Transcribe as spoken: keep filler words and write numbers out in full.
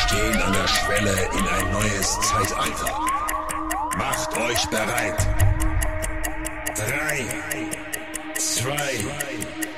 stehen an der Schwelle in ein neues Zeitalter. Macht euch bereit. Drei, zwei,